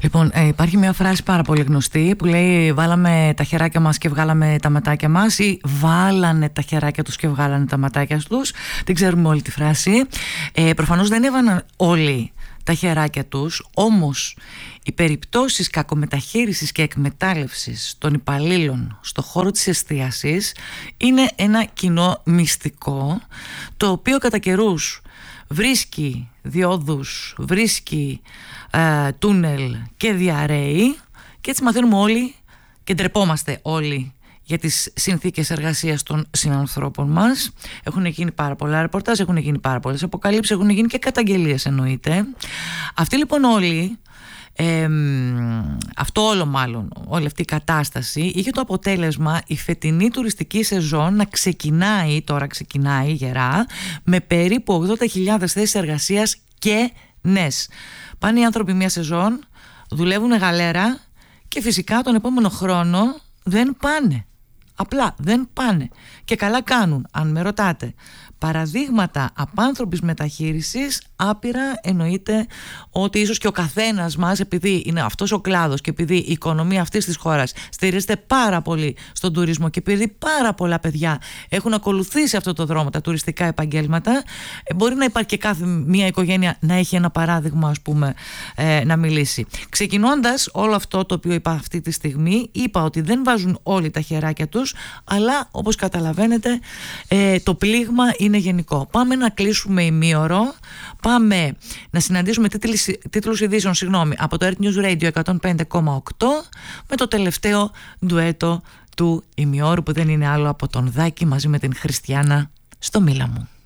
Λοιπόν, υπάρχει μια φράση πάρα πολύ γνωστή που λέει βάλαμε τα χεράκια μας και βγάλαμε τα ματάκια μας, ή βάλανε τα χεράκια τους και βγάλανε τα ματάκια τους. Δεν ξέρουμε όλη τη φράση. Προφανώς δεν έβαλαν όλοι τα χεράκια τους, όμως οι περιπτώσεις κακομεταχείρισης και εκμετάλλευσης των υπαλλήλων στο χώρο της εστίασης είναι ένα κοινό μυστικό, το οποίο κατά καιρούς βρίσκει διόδους, βρίσκει τούνελ και διαρρέει, και έτσι μαθαίνουμε όλοι και ντρεπόμαστε όλοι για τις συνθήκες εργασίας των συνανθρώπων μας. Έχουν γίνει πάρα πολλά ρεπορτάζ, έχουν γίνει πάρα πολλές αποκαλύψεις, έχουν γίνει και καταγγελίες εννοείται. Αυτοί λοιπόν όλοι, αυτό όλο μάλλον, όλη αυτή η κατάσταση είχε το αποτέλεσμα η φετινή τουριστική σεζόν να ξεκινάει, τώρα ξεκινάει γερά, με περίπου 80.000 θέσεις εργασίας και νες. Πάνε οι άνθρωποι μια σεζόν, δουλεύουν γαλέρα και φυσικά τον επόμενο χρόνο δεν πάνε. Απλά δεν πάνε. Και καλά κάνουν, αν με ρωτάτε. Παραδείγματα απάνθρωπης μεταχείρισης άπειρα, εννοείται ότι ίσως και ο καθένας μας, επειδή είναι αυτός ο κλάδος και επειδή η οικονομία αυτής της χώρας στηρίζεται πάρα πολύ στον τουρισμό και επειδή πάρα πολλά παιδιά έχουν ακολουθήσει αυτό το δρόμο, τα τουριστικά επαγγέλματα, μπορεί να υπάρχει και κάθε μια οικογένεια να έχει ένα παράδειγμα, ας πούμε, να μιλήσει. Ξεκινώντας όλο αυτό το οποίο είπα αυτή τη στιγμή, είπα ότι δεν βάζουν όλοι τα χεράκια τους, αλλά όπως καταλαβαίνετε το πλήγμα είναι γενικό. Πάμε να κλείσουμε ημίωρο, πάμε να συναντήσουμε τίτλους ειδήσεων από το Earth News Radio 105,8 με το τελευταίο ντουέτο του ημιώρου, που δεν είναι άλλο από τον Δάκη μαζί με την Χριστιανά στο Μίλα μου.